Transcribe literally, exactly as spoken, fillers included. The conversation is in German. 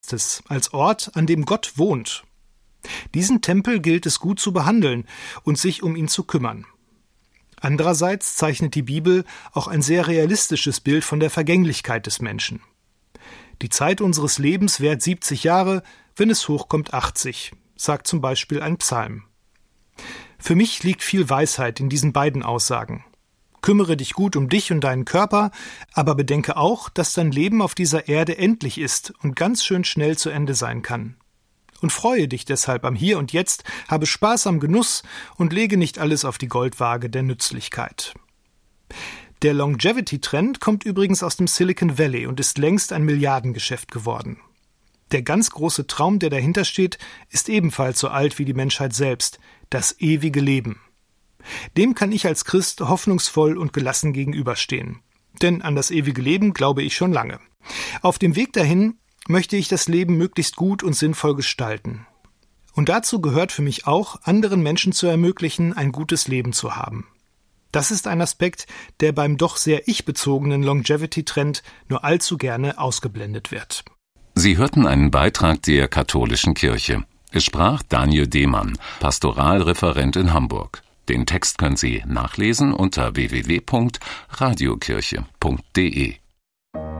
als Ort, an dem Gott wohnt. Diesen Tempel gilt es gut zu behandeln und sich um ihn zu kümmern. Andererseits zeichnet die Bibel auch ein sehr realistisches Bild von der Vergänglichkeit des Menschen. Die Zeit unseres Lebens währt siebzig Jahre, wenn es hochkommt achtzig, sagt zum Beispiel ein Psalm. Für mich liegt viel Weisheit in diesen beiden Aussagen. Kümmere dich gut um dich und deinen Körper, aber bedenke auch, dass dein Leben auf dieser Erde endlich ist und ganz schön schnell zu Ende sein kann. Und freue dich deshalb am Hier und Jetzt, habe Spaß am Genuss und lege nicht alles auf die Goldwaage der Nützlichkeit. Der Longevity-Trend kommt übrigens aus dem Silicon Valley und ist längst ein Milliardengeschäft geworden. Der ganz große Traum, der dahinter steht, ist ebenfalls so alt wie die Menschheit selbst, das ewige Leben. Dem kann ich als Christ hoffnungsvoll und gelassen gegenüberstehen. Denn an das ewige Leben glaube ich schon lange. Auf dem Weg dahin möchte ich das Leben möglichst gut und sinnvoll gestalten. Und dazu gehört für mich auch, anderen Menschen zu ermöglichen, ein gutes Leben zu haben. Das ist ein Aspekt, der beim doch sehr ich-bezogenen Longevity-Trend nur allzu gerne ausgeblendet wird. Sie hörten einen Beitrag der Katholischen Kirche. Es sprach Daniel Demann, Pastoralreferent in Hamburg. Den Text können Sie nachlesen unter w w w punkt radiokirche punkt d e.